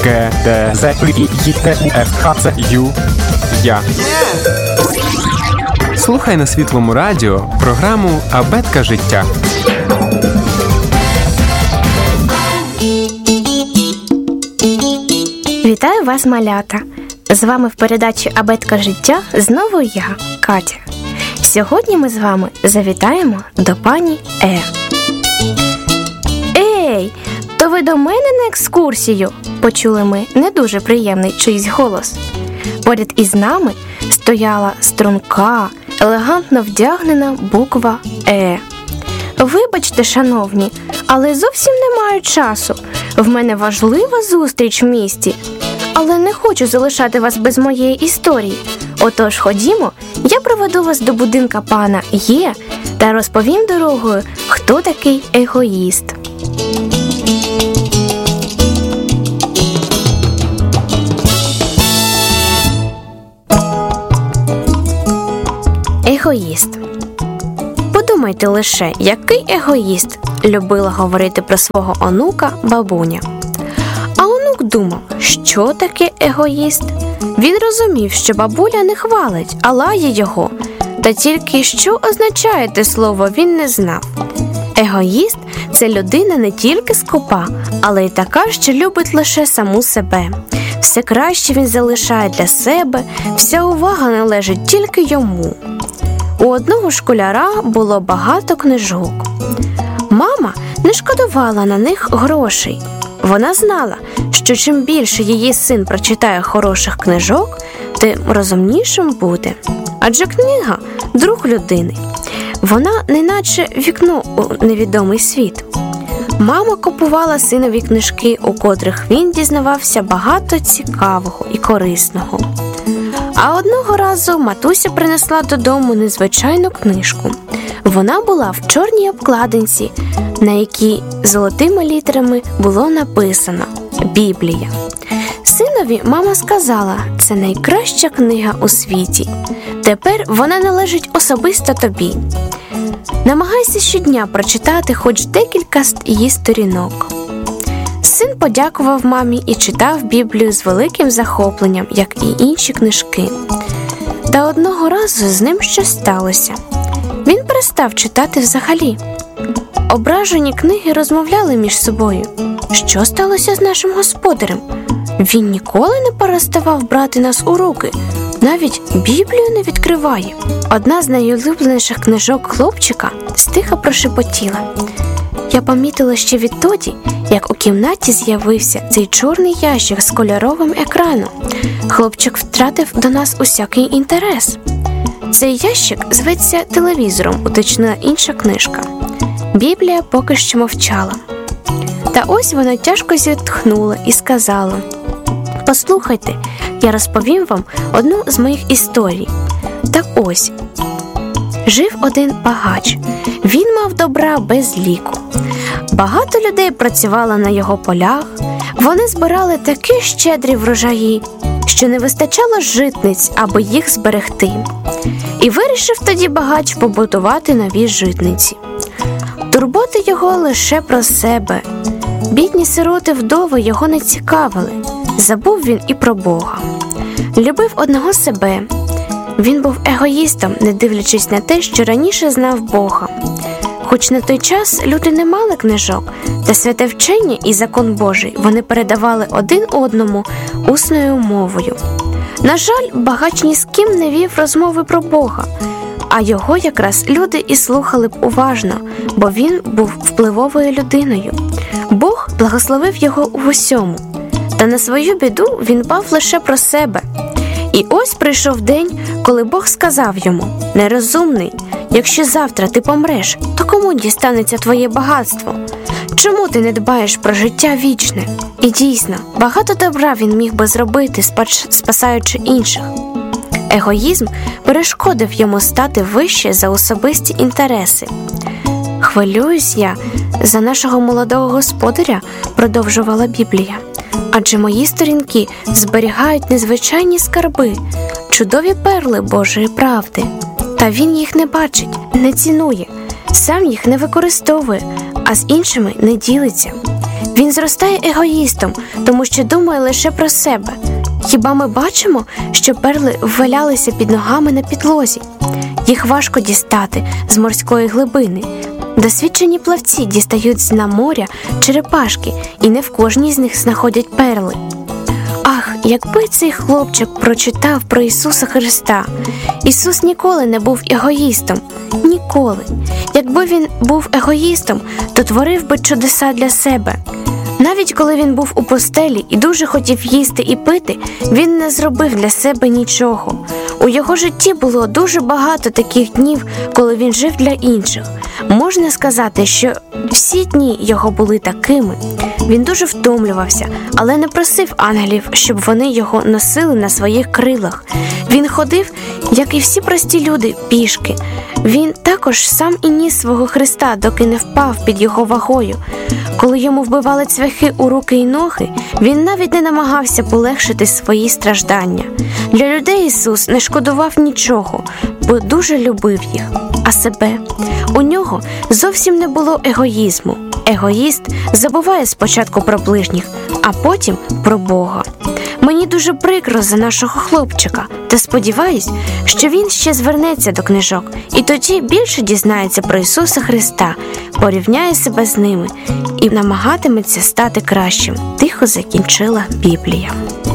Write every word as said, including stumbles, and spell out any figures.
Г, Д, З, І, Т, У, Ф, Х, Ц, Ю, Я. Слухай на Світлому радіо програму «Абетка життя». Вітаю вас, малята! З вами в передачі «Абетка життя» знову я, Катя. Сьогодні ми з вами завітаємо до пані Е. Ей, то ви до мене на екскурсію? Почули ми не дуже приємний чийсь голос. Поряд із нами стояла струнка, елегантно вдягнена буква Е. Вибачте, шановні, але зовсім не маю часу. В мене важлива зустріч в місті. Але не хочу залишати вас без моєї історії. Отож, ходімо, я проведу вас до будинка пана Є та розповім дорогою, хто такий егоїст. Егоїст. Подумайте лише, який егоїст, любила говорити про свого онука бабуня. А онук думав, що таке егоїст? Він розумів, що бабуля не хвалить, а лає його. Та тільки що означає те слово, він не знав. Егоїст – це людина не тільки скупа, але й така, що любить лише саму себе. Все краще він залишає для себе, вся увага належить тільки йому. У одного школяра було багато книжок. Мама не шкодувала на них грошей. Вона знала, що чим більше її син прочитає хороших книжок, тим розумнішим буде. Адже книга – друг людини. Вона неначе вікно у невідомий світ. Мама купувала синові книжки, у котрих він дізнавався багато цікавого і корисного. А одного разу матуся принесла додому незвичайну книжку. Вона була в чорній обкладинці, на якій золотими літерами було написано «Біблія». Синові мама сказала, це найкраща книга у світі. Тепер вона належить особисто тобі. Намагайся щодня прочитати хоч декілька її сторінок. Син подякував мамі і читав Біблію з великим захопленням, як і інші книжки. Та одного разу з ним щось сталося. Він перестав читати взагалі. Ображені книги розмовляли між собою. Що сталося з нашим господарем? Він ніколи не переставав брати нас у руки. Навіть Біблію не відкриває. Одна з найулюбленіших книжок хлопчика стиха прошепотіла. Я помітила ще відтоді, як у кімнаті з'явився цей чорний ящик з кольоровим екраном. Хлопчик втратив до нас усякий інтерес. Цей ящик зветься телевізором, уточнила інша книжка. Біблія поки що мовчала. Та ось вона тяжко зітхнула і сказала: «Послухайте, я розповім вам одну з моїх історій. Так ось, жив один багач. Він мав добра без ліку. Багато людей працювало на його полях. Вони збирали такі щедрі врожаї, що не вистачало житниць, аби їх зберегти. І вирішив тоді багач побудувати нові житниці. Турботи його лише про себе. Бідні сироти-вдови його не цікавили. Забув він і про Бога. Любив одного себе. Він був егоїстом, не дивлячись на те, що раніше знав Бога. Хоч на той час люди не мали книжок, та святе вчення і закон Божий вони передавали один одному усною мовою. На жаль, багач ні з ким не вів розмови про Бога, а його якраз люди і слухали б уважно, бо він був впливовою людиною. Бог благословив його у усьому, та на свою біду він дбав лише про себе. І ось прийшов день, коли Бог сказав йому: «Нерозумний, якщо завтра ти помреш, то кому дістанеться твоє багатство? Чому ти не дбаєш про життя вічне?» І дійсно, багато добра він міг би зробити, спасаючи інших. Егоїзм перешкодив йому стати вище за особисті інтереси. «Хвилююсь я за нашого молодого господаря», – продовжувала Біблія. «Адже мої сторінки зберігають незвичайні скарби, чудові перли Божої правди. Та він їх не бачить, не цінує, сам їх не використовує, а з іншими не ділиться. Він зростає егоїстом, тому що думає лише про себе. Хіба ми бачимо, що перли валялися під ногами на підлозі? Їх важко дістати з морської глибини. Досвідчені плавці дістають з дна моря черепашки, і не в кожній з них знаходять перли. Ах, якби цей хлопчик прочитав про Ісуса Христа! Ісус ніколи не був егоїстом. Ніколи. Якби він був егоїстом, то творив би чудеса для себе. Навіть коли він був у постелі і дуже хотів їсти і пити, він не зробив для себе нічого. У його житті було дуже багато таких днів, коли він жив для інших. Можна сказати, що всі дні його були такими. Він дуже втомлювався, але не просив ангелів, щоб вони його носили на своїх крилах. Він ходив, як і всі прості люди, пішки. Він також сам і ніс свого Христа, доки не впав під його вагою. Коли йому вбивали цвяхи у руки й ноги, він навіть не намагався полегшити свої страждання. Для людей Ісус не шкодував нічого, бо дуже любив їх. А себе? У нього зовсім не було егоїзму. Егоїст забуває спочатку про ближніх, а потім про Бога. Мені дуже прикро за нашого хлопчика, та сподіваюсь, що він ще звернеться до книжок і тоді більше дізнається про Ісуса Христа, порівняє себе з ними і намагатиметься стати кращим. Тихо закінчила Біблія.